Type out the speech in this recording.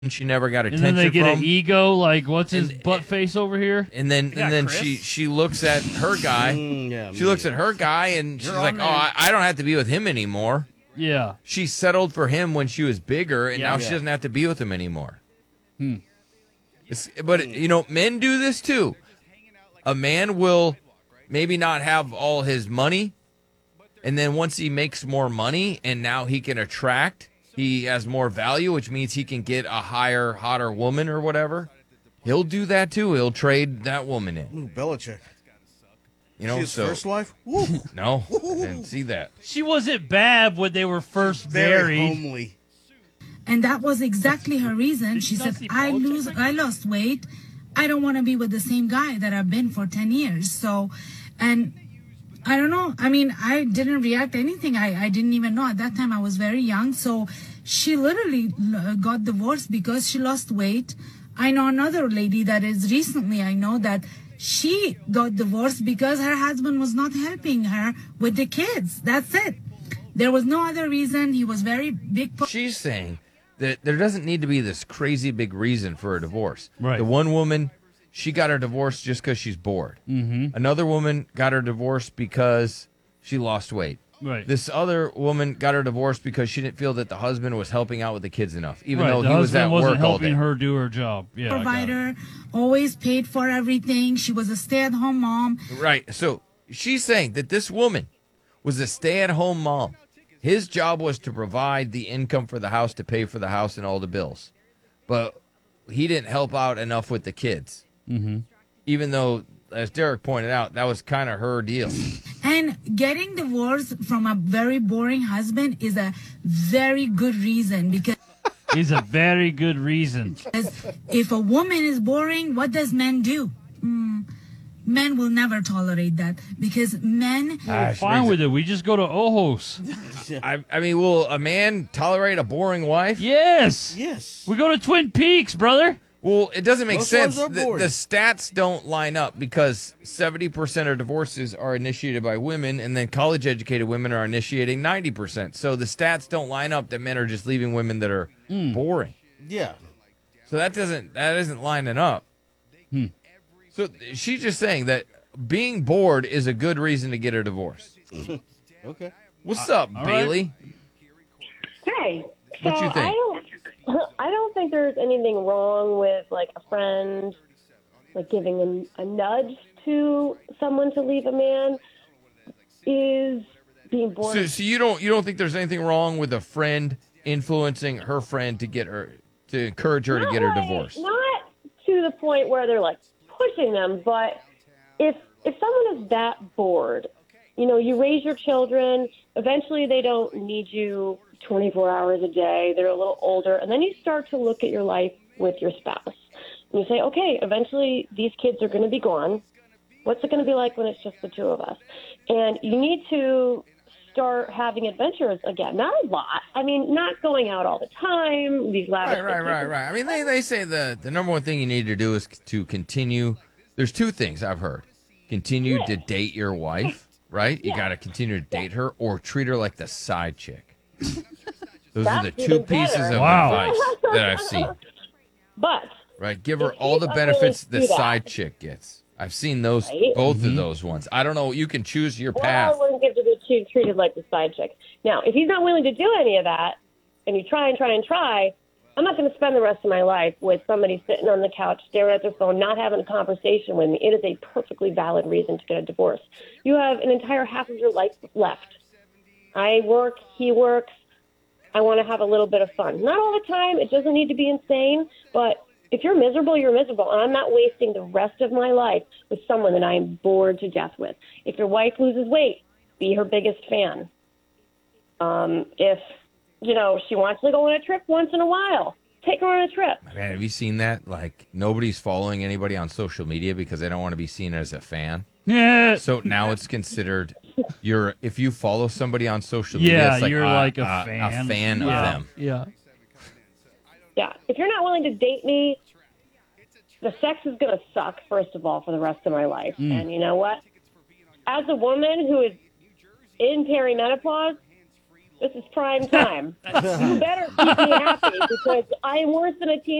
she never got And attention then they get from. an ego, like, what's his butt face over here? And then she looks at her guy. She looks at her guy and she's like, "Oh, I don't have to be with him anymore." Yeah. She settled for him when she was bigger, and now she doesn't have to be with him anymore. But men do this too. A man will maybe not have all his money, and then once he makes more money, and now he can attract. He has more value, which means he can get a higher, hotter woman or whatever. He'll do that too. He'll trade that woman in. Ooh, Belichick. His first wife? Woo. No, I didn't see that. She wasn't bad when they were first Very married. homely. And that was exactly her reason. She said, I lost weight. I don't want to be with the same guy that I've been for 10 years. So, and I don't know. I mean, I didn't react to anything. I didn't even know. At that time, I was very young. So she literally got divorced because she lost weight. I know another lady that is recently, I know that she got divorced because her husband was not helping her with the kids. That's it. There was no other reason. He was very big. She's saying that there doesn't need to be this crazy big reason for a divorce. Right. The one woman, she got her divorce just because she's bored. Mm-hmm. Another woman got her divorce because she lost weight. Right. This other woman got her divorce because she didn't feel that the husband was helping out with the kids enough, even Right, though the he was at husband wasn't work all day. helping her do her job. Yeah, I got it. Provider, always paid for everything. She was a stay-at-home mom. Right. So she's saying that this woman was a stay-at-home mom. His job was to provide the income for the house, to pay for the house and all the bills. But he didn't help out enough with the kids. Mm-hmm. Even though, as Derek pointed out, that was kind of her deal. And getting divorced from a very boring husband is a very good reason because is a very good reason. if a woman is boring, what does men do? Men will never tolerate that because men. We're fine with it. We just go to Ojos. I mean, will a man tolerate a boring wife? Yes. Yes. We go to Twin Peaks, brother. Well, it doesn't make Most sense. wives The are boring. stats don't line up because 70% of divorces are initiated by women, and then college-educated women are initiating 90%. So the stats don't line up that men are just leaving women that are boring. Yeah. So that isn't lining up. So she's just saying that being bored is a good reason to get a divorce. Okay. What's up, all Bailey? Hey, What you think? I don't think there's anything wrong with like a friend, like giving a nudge to someone to leave a man. Is being born. So you don't think there's anything wrong with a friend influencing her friend to encourage her to get her divorce? Not to the point where they're like pushing them, but if someone is that bored, you raise your children. Eventually, they don't need you 24 hours a day. They're a little older, and then you start to look at your life with your spouse. And you say, okay, eventually these kids are going to be gone. What's it going to be like when it's just the two of us? And you need to start having adventures again. Not a lot. I mean, not going out all the time. These lavish Right. I mean, they say the number one thing you need to do is to continue. There's two things I've heard. Continue to date your wife, right? You got to continue to date her or treat her like the side chick. Those are the That's two even pieces better. of advice that I've seen. But Right? Give her If all the he's benefits unwilling the to do that. side chick gets. I've seen those, Right? both of those ones. I don't know. You can choose your well, path. I wouldn't get to be treated like the side chick. Now, if he's not willing to do any of that, and you try, I'm not going to spend the rest of my life with somebody sitting on the couch, staring at their phone, not having a conversation with me. It is a perfectly valid reason to get a divorce. You have an entire half of your life left. I work, he works. I want to have a little bit of fun. Not all the time. It doesn't need to be insane. But if you're miserable, you're miserable. And I'm not wasting the rest of my life with someone that I am bored to death with. If your wife loses weight, be her biggest fan. If, she wants to go on a trip once in a while, take her on a trip. Man, have you seen that? Like, nobody's following anybody on social media because they don't want to be seen as a fan. Yeah. So now it's considered if you follow somebody on social media, it's like you're like a a fan of yeah. them. Yeah. Yeah, if you're not willing to date me, the sex is going to suck, first of all, for the rest of my life. And you know what? As a woman who is in perimenopause, This is prime time. You better keep me happy because I am worse than a teen